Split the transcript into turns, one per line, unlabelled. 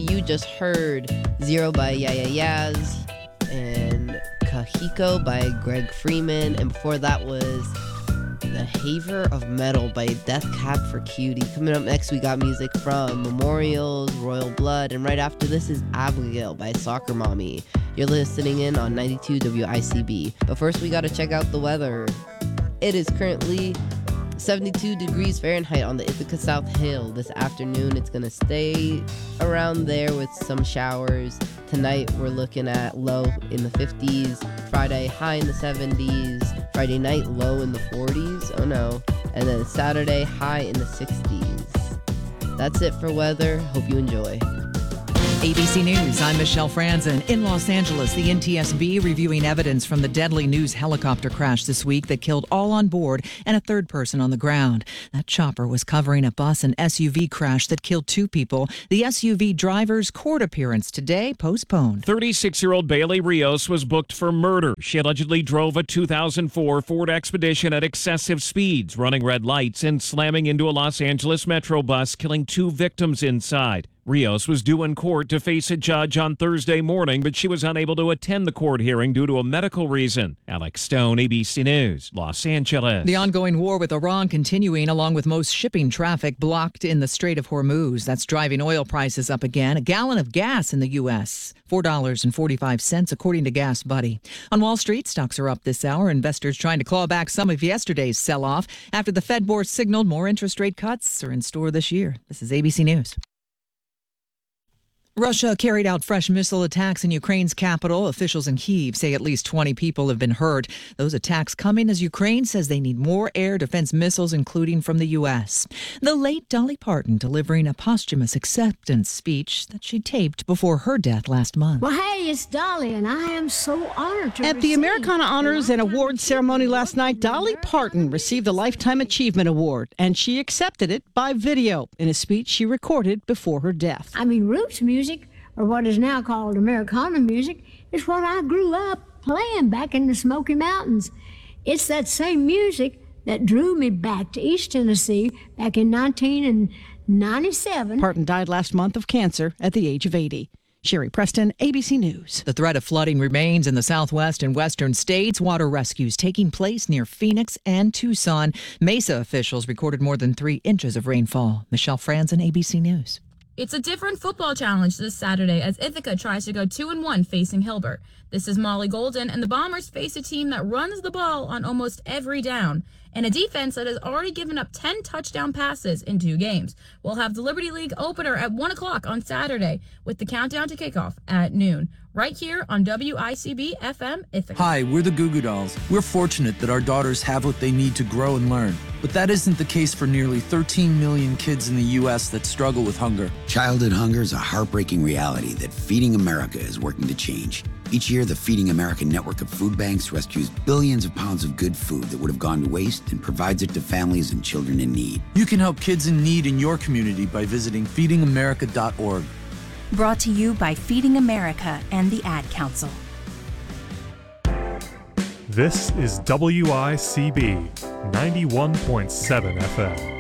you just heard Zero by Yeah Yeahs and Kahiko by Greg Freeman. And before that was The Haver of Metal by Death Cab for Cutie. Coming up next, we got music from Memorials, Royal Blood, and right after this is Abigail by Soccer Mommy. You're listening in on 92 WICB. But first, we got to check out the weather. It is currently 72 degrees Fahrenheit on the Ithaca South Hill. This afternoon, it's going to stay around there with some showers. Tonight, we're looking at low in the 50s. Friday, high in the 70s. Friday night, low in the 40s. Oh no. And then Saturday, high in the 60s. That's it for weather. Hope you enjoy.
ABC News, I'm Michelle Franzen. In Los Angeles, the NTSB reviewing evidence from the deadly news helicopter crash this week that killed all on board and a third person on the ground. That chopper was covering a bus and SUV crash that killed 2 people. The SUV driver's court appearance today postponed.
36-year-old Bailey Rios was booked for murder. She allegedly drove a 2004 Ford Expedition at excessive speeds, running red lights and slamming into a Los Angeles Metro bus, killing 2 victims inside. Rios was due in court to face a judge on Thursday morning, but she was unable to attend the court hearing due to a medical reason. Alex Stone, ABC News, Los Angeles.
The ongoing war with Iran continuing, along with most shipping traffic blocked in the Strait of Hormuz. That's driving oil prices up again. A gallon of gas in the U.S., $4.45, according to Gas Buddy. On Wall Street, stocks are up this hour. Investors trying to claw back some of yesterday's sell-off after the Fed board signaled more interest rate cuts are in store this year. This is ABC News. Russia carried out fresh missile attacks in Ukraine's capital. Officials in Kyiv say at least 20 people have been hurt. Those attacks coming as Ukraine says they need more air defense missiles, including from the U.S. The late Dolly Parton delivering a posthumous acceptance speech that she taped before her death last month.
Well, hey, it's Dolly, and I am so honored to
At the Americana Honors and Awards ceremony last night, Dolly Parton received the Lifetime Achievement Award, and she accepted it by video in a speech she recorded before her death.
I mean, roots music, or what is now called Americana music, is what I grew up playing back in the Smoky Mountains. It's that same music that drew me back to East Tennessee back in 1997.
Parton died last month of cancer at the age of 80. Sherry Preston, ABC News.
The threat of flooding remains in the southwest and western states. Water rescues taking place near Phoenix and Tucson. Mesa officials recorded more than 3 inches of rainfall. Michelle Franzen, ABC News.
It's a different football challenge this Saturday as Ithaca tries to go 2-1 facing Hilbert. This is Molly Golden, and the Bombers face a team that runs the ball on almost every down and a defense that has already given up 10 touchdown passes in 2 games. We'll have the Liberty League opener at 1 o'clock on Saturday with the countdown to kickoff at noon, right here on WICB FM Ithaca.
Hi, we're the Goo Goo Dolls. We're fortunate that our daughters have what they need to grow and learn. But that isn't the case for nearly 13 million kids in the U.S. that struggle with hunger.
Childhood hunger is a heartbreaking reality that Feeding America is working to change. Each year, the Feeding America network of food banks rescues billions of pounds of good food that would have gone to waste and provides it to families and children in need.
You can help kids in need in your community by visiting feedingamerica.org.
Brought to you by Feeding America and the Ad Council.
This is WICB 91.7 FM.